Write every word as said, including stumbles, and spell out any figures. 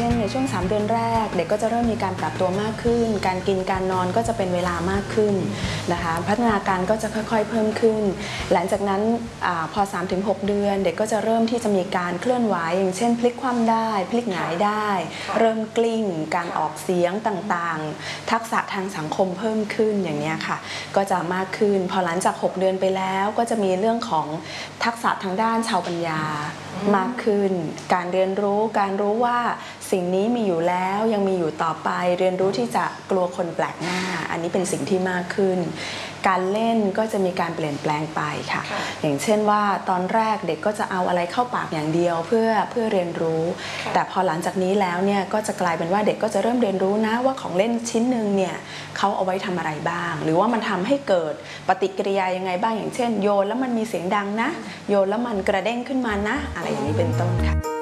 ช่นในช่วงสามเดือนแรกเด็กก็จะเริ่มมีการปรับตัวมากขึ้นการกินการนอนก็จะเป็นเวลามากขึ้นนะคะพัฒนาการก็จะค่อยๆเพิ่มขึ้นหลังจากนั้นอพอ สามถึงหก เดือนเด็กก็จะเริ่มที่จะมีการเคลื่อนไหวอย่างเช่นพลิกคว่ำได้พลิกหงายได้เริ่มกลิ้งการออกเสียงต่างๆทักษะทางสังคมเพิ่มขึ้นอย่างนี้ค่ะก็จะมากขึ้นพอหลังจากหกเดือนไปแล้วก็จะมีเรื่องของทักษะทางด้านชาวปัญญามากขึ้นการเรียนรู้การรู้ว่าสิ่งนี้มีอยู่แล้วยังมีอยู่ต่อไปเรียนรู้ที่จะกลัวคนแปลกหน้าอันนี้เป็นสิ่งที่มากขึ้นการเล่นก็จะมีการเปลี่ยนแปลงไปค่ะอย่างเช่นว่าตอนแรกเด็กก็จะเอาอะไรเข้าปากอย่างเดียวเพื่อเพื่อเรียนรู้แต่พอหลังจากนี้แล้วเนี่ยก็จะกลายเป็นว่าเด็กก็จะเริ่มเรียนรู้นะว่าของเล่นชิ้นหนึ่งเนี่ยเขาเอาไว้ทำอะไรบ้างหรือว่ามันทำให้เกิดปฏิกิริยายังไงบ้างอย่างเช่นโยนแล้วมันมีเสียงดังนะโยนแล้วมันกระเด้งขึ้นมานะอะไรอย่างนี้เป็นต้นค่ะ